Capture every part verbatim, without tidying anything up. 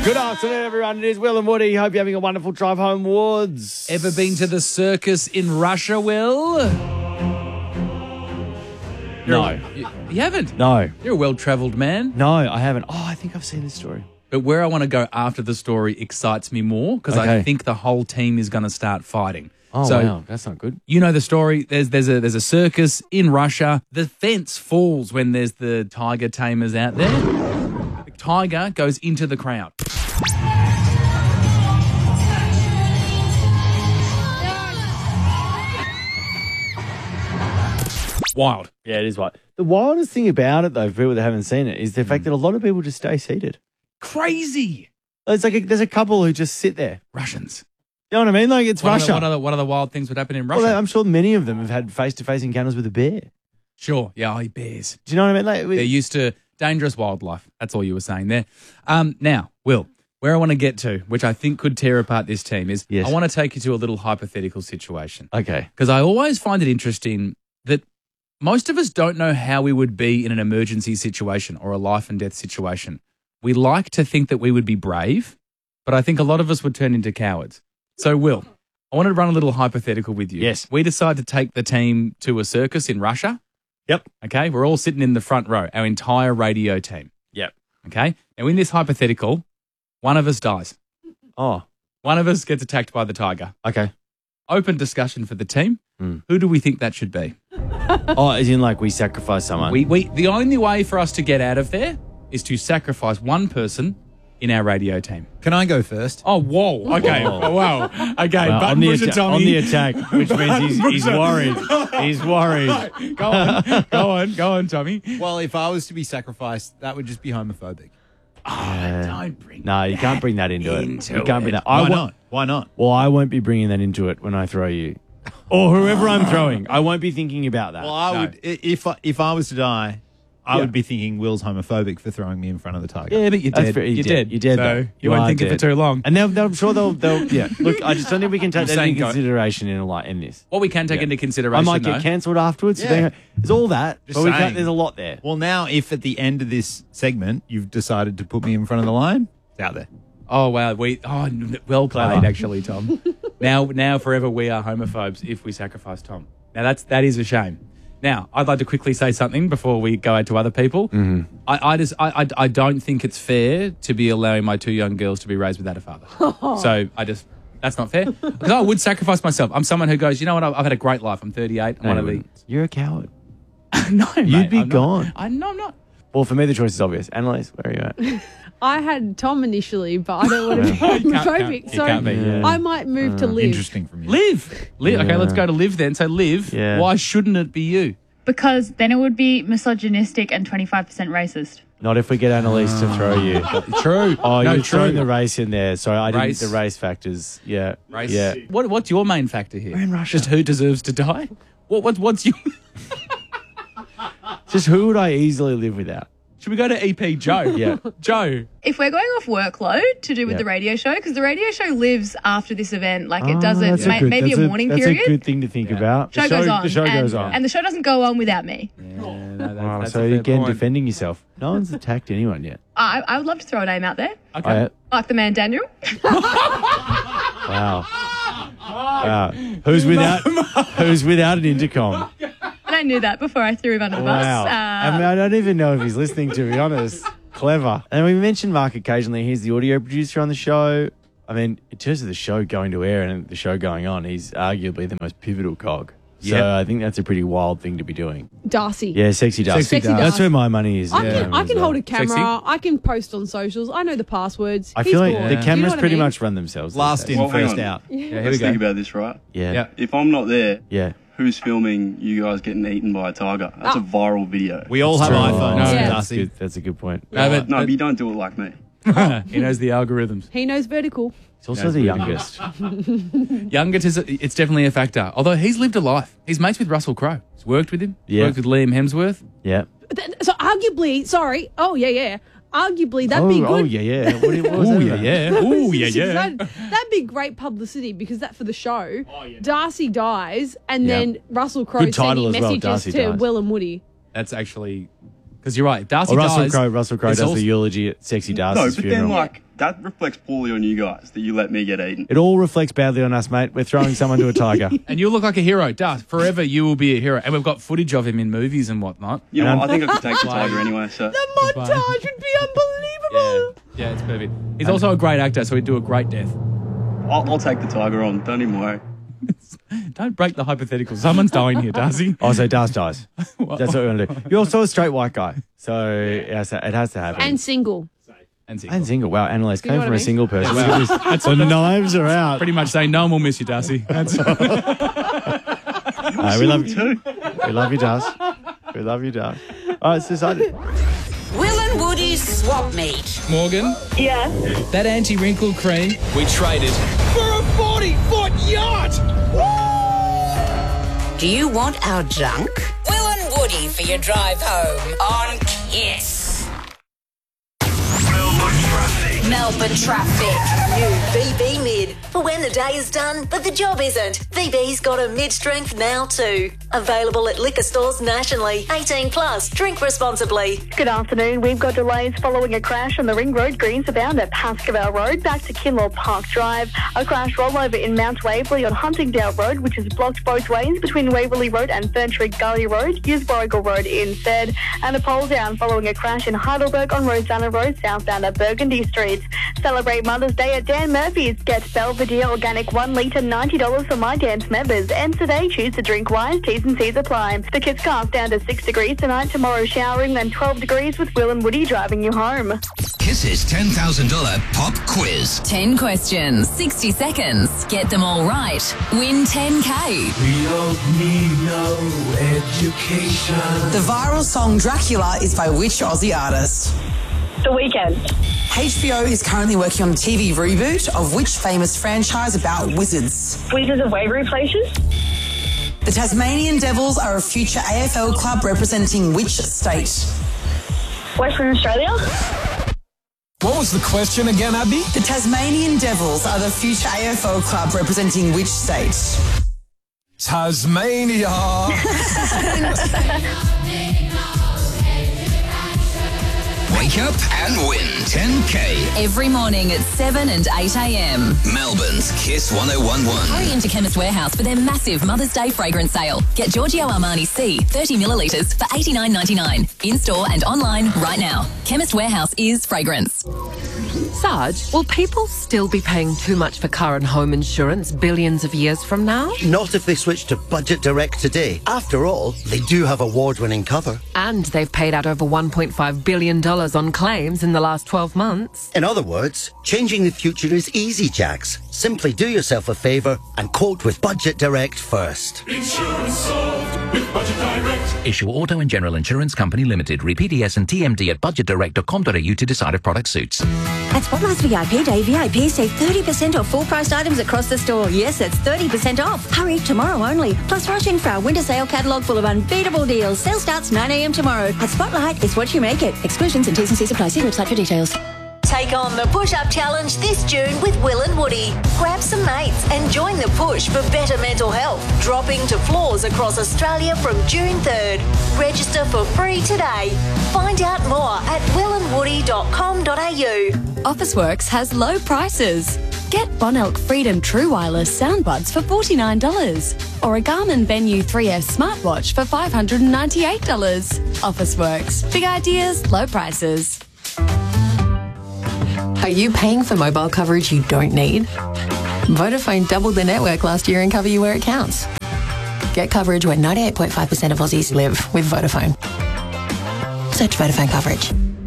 Good afternoon, everyone. It is Will and Woody. Hope you're having a wonderful drive homewards. Ever been to the circus in Russia, Will? No. You, you haven't? No. You're a well-travelled man. No, I haven't. Oh, I think I've seen this story. But where I want to go after the story excites me more because Okay. I think the whole team is going to start fighting. Oh, so, wow. That's not good. You know the story. There's there's a there's a circus in Russia. The fence falls when there's the tiger tamers out there. The tiger goes into the crowd. Wild. Yeah, it is wild. The wildest thing about it, though, for people that haven't seen it, is the fact that a lot of people just stay seated. Crazy. It's like a, there's a couple who just sit there. Russians. You know what I mean? Like, it's What Russia. Other, what, other, what other wild things would happen in Russia? Well, I'm sure many of them have had face-to-face encounters with a bear. Sure. Yeah, oh, bears. Do you know what I mean? Like, we- They're used to dangerous wildlife. That's all you were saying there. Um, now, Will, where I want to get to, which I think could tear apart this team, is Yes. I want to take you to a little hypothetical situation. Okay. Because I always find it interesting that most of us don't know how we would be in an emergency situation or a life and death situation. We like to think that we would be brave, but I think a lot of us would turn into cowards. So, Will, I wanted to run a little hypothetical with you. Yes. We decide to take the team to a circus in Russia. Yep. Okay. We're all sitting in the front row, our entire radio team. Yep. Okay. Now, in this hypothetical, one of us dies. Oh, One of us gets attacked by the tiger. okay. Open discussion for the team. Hmm. Who do we think that should be? Oh, as in like we sacrifice someone. We, we, the only way for us to get out of there is to sacrifice one person in our radio team. Can I go first? Oh, whoa. Okay. Whoa. Oh, wow. Okay. Well, button on, the pusher atta- Tommy. on the attack, which means he's, he's worried. He's worried. Go on. Go on. Go on, Tommy. Well, if I was to be sacrificed, that would just be homophobic. Oh, don't bring No, you can't bring that into, into it. You can't bring it. that. I Why wa- not? Why not? Well, I won't be bringing that into it when I throw you, or whoever I'm throwing. I won't be thinking about that. Well, I No. would i- if I, if I was to die, I Yeah. would be thinking Will's homophobic for throwing me in front of the tiger. Yeah, but you're That's dead. fair. You're You're dead. dead. You're dead, So though. you, You won't are think of it dead. too long. And they'll, they'll, I'm sure they'll, they'll. Yeah. Look, I just don't think we can take I'm that saying into go. consideration in a lot in this. What we can take Yeah. into I consideration, might though, get cancelled afterwards. so Yeah. they- There's all that, Just but we saying. can't, there's a lot there. Well, now if at the end of this segment you've decided to put me in front of the line, it's out there. Oh wow, we oh n- well played Clever. actually, Tom. now now forever we are homophobes if we sacrifice Tom. Now that's that is a shame. Now I'd like to quickly say something before we go out to other people. Mm-hmm. I, I just I, I I don't think it's fair to be allowing my two young girls to be raised without a father. So I just that's not fair because I would sacrifice myself. I'm someone who goes, you know what? I've, I've had a great life. I'm thirty-eight. I'm No, one you of the wouldn't. You're a coward. no, You'd mate, be I'm not. gone. I no, I'm not. Well, for me, the choice is obvious. Annalise, where are you at? I had Tom initially, but I don't want to be can't- homophobic, you so can't be, yeah. I might move to live. Interesting from you. Live, live. Okay, Yeah. let's go to live then. So live. Yeah. Why shouldn't it be you? Because then it would be misogynistic and twenty-five percent racist. Not if we get Annalise to throw you. True. Oh, no, you're true. throwing the race in there. So I didn't. Race. The race factors. Yeah. Race. Yeah. What, what's your main factor here? We're in Russia. Just who deserves to die? What, what, what's you? Just who would I easily live without? Should we go to E P Joe? Yeah. Joe. If we're going off workload to do with Yeah. the radio show, because the radio show lives after this event, like it Oh, doesn't, that's ma- good- maybe that's a warning that's period. a good thing to think about. show the goes on. The show and, goes on. And the show doesn't go on without me. Yeah, no, that's, Wow, that's so a fair again, point. defending yourself. No one's attacked anyone yet. I, I would love to throw a name out there, Okay. Oh, yeah. like the man Daniel. Wow. Wow. Who's without? Who's without an intercom? And I knew that before I threw him under the bus. Wow. Uh, I mean, I don't even know if he's listening, to be honest. Clever. And we mentioned Mark occasionally. He's the audio producer on the show. I mean, in terms of the show going to air and the show going on, he's arguably the most pivotal cog. So Yep. I think that's a pretty wild thing to be doing. Darcy. Yeah, sexy Darcy. Sexy That's Darcy. where my money is. I yeah, can, I as can well. hold a camera. Sexy? I can post on socials. I know the passwords. I He's feel like cool. the You know cameras what I pretty mean? much run themselves. these Last days. in, Well, hang first on. out. Yeah, here Let's we go. think about this, right? Yeah. Yeah. If I'm not there, Yeah. who's filming you guys getting eaten by a tiger? That's Oh. a viral video. We all have True. iPhones, No, Yeah. That's Darcy. good. That's a good point. No, but, No, but you don't do it like me. he knows the algorithms. He knows vertical. He's also That's the really youngest. Younger, is a, it's definitely a factor. Although he's lived a life. He's mates with Russell Crowe. He's worked with him. Yeah. Worked with Liam Hemsworth. Yeah. Th- So arguably, sorry. Oh yeah, yeah. Arguably, that'd oh, be good. oh, yeah, yeah. What, what was Ooh, that yeah, about? yeah. Ooh, yeah, yeah. That'd, that'd be great publicity because that for the show, Darcy dies and Yeah. then Russell Crowe Good title sending as well, messages Darcy to dies. Will and Woody. That's actually because you're right. Darcy Oh, Russell dies. Crowe. Russell Crowe It's does also- the eulogy at Sexy No, Darcy's but funeral. then like that reflects poorly on you guys that you let me get eaten. It all reflects badly on us, mate. We're throwing someone to a tiger. And you'll look like a hero. Duh, forever you will be a hero. And we've got footage of him in movies and whatnot. You know, And what, I think I could take the tiger anyway. So The montage would be unbelievable. Yeah, yeah, it's perfect. He's also a great actor, so he'd do a great death. I'll, I'll take the tiger on. Don't even worry. Don't break the hypothetical. Someone's dying here, Darcy. Oh, so Dars dies. That's what we're going to do. You're also a straight white guy. So it has to, it has to happen. And single. And single. And single. Wow, Annalise You know came what from I a mean? single person. Wow. Look at this. The knives are out. Pretty much saying no one will miss you, Darcy. That's No, we love you. Too. We love you, Dars. We love you, Dars. All right, it's decided. Will and Woody's swap meet. Morgan, Yeah. that anti-wrinkle cream. We traded for a forty-foot yacht! Do you want our junk? Will and Woody for your drive home on Kiss. Melbourne traffic. New V B Mid. For when the day is done, but the job isn't. V B's got a mid-strength now too. Available at liquor stores nationally. eighteen plus. Drink responsibly. Good afternoon. We've got delays following a crash on the Ring Road Greens abound at Pascoe Road back to Kinlaw Park Drive. A crash rollover in Mount Waverley on Huntingdale Road, which is blocked both ways between Waverley Road and Ferntree Gully Road. Use Warrigal Road instead. And a pole down following a crash in Heidelberg on Rosanna Road southbound at Burgundy Street. Celebrate Mother's Day at Dan Murphy's. Get Belvedere Organic one litre ninety dollars for My Dance members. And today, choose to drink wise. T's and C's apply. The Kids Cast down to six degrees tonight. Tomorrow showering, then twelve degrees with Will and Woody driving you home. Kiss's ten thousand dollars pop quiz. ten questions, sixty seconds. Get them all right. Win ten K. We don't need no education. The viral song Dracula is by which Aussie artist? The Weekend. H B O is currently working on a T V reboot of which famous franchise about wizards? Wizards of Waverly Places. The Tasmanian Devils are a future A F L club representing which state? Western Australia. What was the question again, Abby? The Tasmanian Devils are the future A F L club representing which state? Tasmania. Wake up and win ten K. Every morning at seven and eight a.m. Melbourne's Kiss one oh one one. Hurry into Chemist Warehouse for their massive Mother's Day fragrance sale. Get Giorgio Armani C thirty millilitres for eighty-nine ninety-nine. In-store and online right now. Chemist Warehouse is fragrance. Sarge, will people still be paying too much for car and home insurance billions of years from now? Not if they switch to Budget Direct today. After all, they do have award-winning cover. And they've paid out over one point five billion dollars on claims in the last twelve months. In other words, changing the future is easy, Jax. Simply do yourself a favour and quote with Budget Direct first. Insurance solved with Budget Direct. Issue Auto and General Insurance Company Limited. Read P D S and T M D at budget direct dot com dot a u to decide if product suits. At Spotlight's V I P Day, V I Ps save thirty percent off full-priced items across the store. Yes, that's thirty percent off. Hurry, tomorrow only. Plus, rush in for our winter sale catalogue full of unbeatable deals. Sale starts nine a.m. tomorrow. At Spotlight, it's what you make it. Exclusions and T's and C's apply. See website for details. Take on the push-up challenge this June with Will and Woody. Grab some mates and join the push for better mental health. Dropping to floors across Australia from June third. Register for free today. Find out more at will and woody dot com dot a u. Officeworks has low prices. Get Bonelk Freedom True Wireless soundbuds for forty-nine dollars or a Garmin Venue three S smartwatch for five hundred ninety-eight dollars. Officeworks. Big ideas, low prices. Are you paying for mobile coverage you don't need? Vodafone doubled their network last year and cover you where it counts. Get coverage where ninety-eight point five percent of Aussies live with Vodafone. Search Vodafone coverage.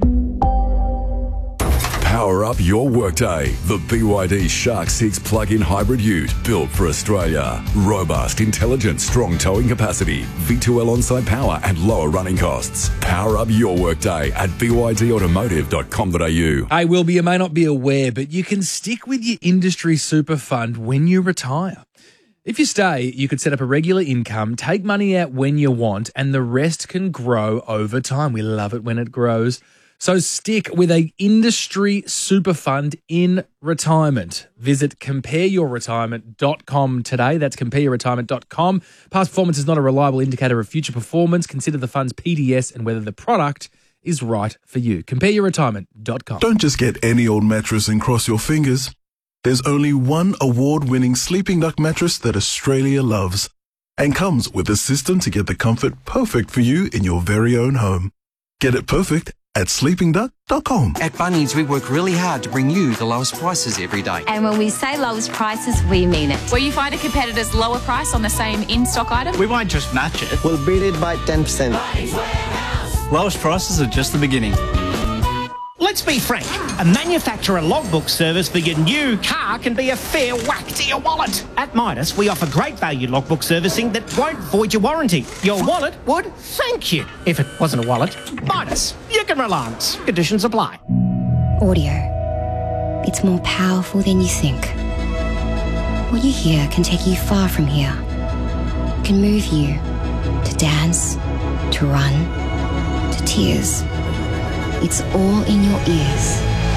Power up your workday. The B Y D Shark six plug-in hybrid ute built for Australia. Robust, intelligent, strong towing capacity, V two L on-site power and lower running costs. Power up your workday at b y d automotive dot com dot a u. Hey, Wilby, you may not be aware, but you can stick with your industry super fund when you retire. If you stay, you could set up a regular income, take money out when you want, and the rest can grow over time. We love it when it grows. So stick with a industry super fund in retirement. Visit compare your retirement dot com today. That's compare your retirement dot com. Past performance is not a reliable indicator of future performance. Consider the fund's P D S and whether the product is right for you. compare your retirement dot com. Don't just get any old mattress and cross your fingers. There's only one award-winning Sleeping Duck mattress that Australia loves and comes with a system to get the comfort perfect for you in your very own home. Get it perfect at sleeping duck dot com. At Bunnings, we work really hard to bring you the lowest prices every day. And when we say lowest prices, we mean it. Where you find a competitor's lower price on the same in-stock item. We won't just match it. We'll beat it by ten percent. Lowest prices are just the beginning. Let's be frank, a manufacturer logbook service for your new car can be a fair whack to your wallet. At Midas, we offer great value logbook servicing that won't void your warranty. Your wallet would thank you. If it wasn't a wallet, Midas, you can rely on us. Conditions apply. Audio. It's more powerful than you think. What you hear can take you far from here. It can move you to dance, to run, to tears. It's all in your ears.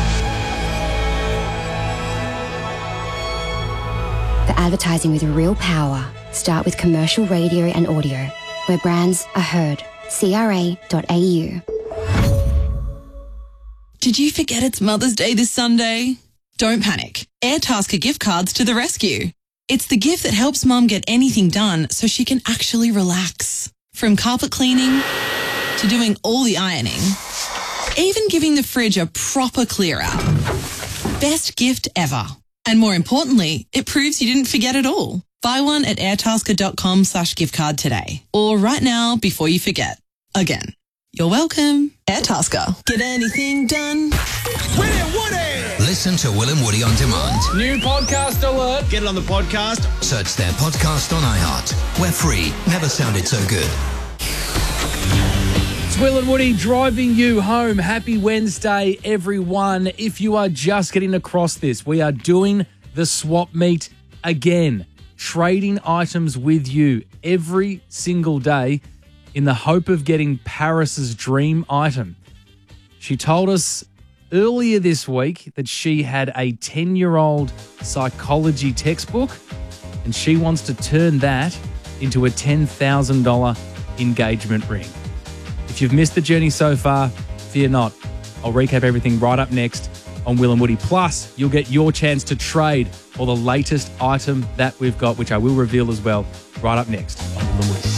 For advertising with real power, start with commercial radio and audio, where brands are heard. C R A dot A U. Did you forget it's Mother's Day this Sunday? Don't panic. Airtasker gift cards to the rescue. It's the gift that helps Mum get anything done so she can actually relax. From carpet cleaning to doing all the ironing. Even giving the fridge a proper clear out. Best gift ever. And more importantly, it proves you didn't forget it all. Buy one at airtasker dot com slash gift card today. Or right now before you forget. Again. You're welcome. Airtasker. Get anything done? Will and Woody! Listen to Will and Woody on demand. New podcast alert. Get it on the podcast. Search their podcast on iHeart. We're free. Never sounded so good. Will and Woody driving you home. Happy Wednesday, everyone. If you are just getting across this, we are doing the swap meet again. Trading items with you every single day in the hope of getting Paris's dream item. She told us earlier this week that she had a ten-year-old psychology textbook and she wants to turn that into a ten thousand dollars engagement ring. If you've missed the journey so far, fear not. I'll recap everything right up next on Will and Woody. Plus, you'll get your chance to trade for the latest item that we've got, which I will reveal as well, right up next on Will and Woody.